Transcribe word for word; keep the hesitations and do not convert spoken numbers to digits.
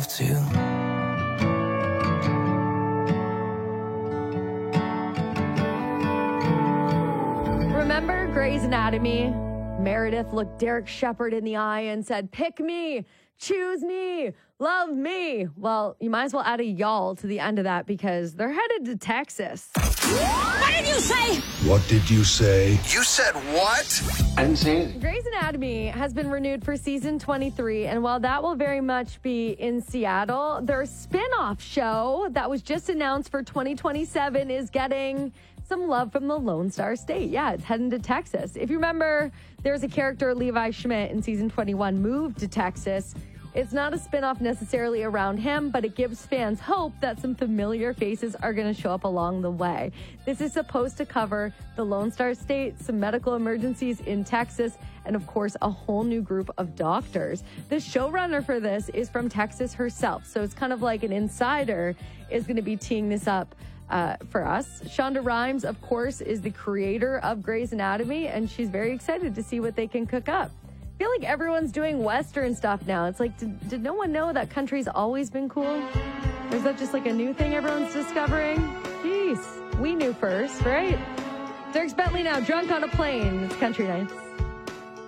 myself too. Remember Grey's Anatomy? Meredith looked Derek Shepherd in the eye and said, pick me, choose me, love me. Well, you might as well add a y'all to the end of that because they're headed to Texas. What did you say? What did you say? You said what? I didn't say anything. Grey's Anatomy has been renewed for season twenty-three, and while that will very much be in Seattle, their spin-off show that was just announced for twenty twenty-seven is getting some love from the Lone Star State. Yeah, it's heading to Texas. If you remember, there's a character, Levi Schmidt, in season twenty-one, moved to Texas. It's not a spinoff necessarily around him, but it gives fans hope that some familiar faces are going to show up along the way. This is supposed to cover the Lone Star State, some medical emergencies in Texas, and of course, a whole new group of doctors. The showrunner for this is from Texas herself, so it's kind of like an insider is going to be teeing this up uh, for us. Shonda Rhimes, of course, is the creator of Grey's Anatomy, and she's very excited to see what they can cook up. I feel like everyone's doing Western stuff now. It's like, did, did no one know that country's always been cool? Or is that just like a new thing everyone's discovering? Jeez, we knew first, right? Dirk Bentley now, drunk on a plane. It's Country Nights.